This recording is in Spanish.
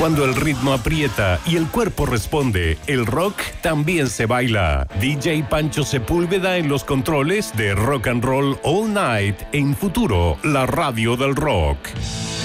Cuando el ritmo aprieta y el cuerpo responde, el rock también se baila. DJ Pancho Sepúlveda en los controles de Rock and Roll All Night en Futuro, la radio del rock.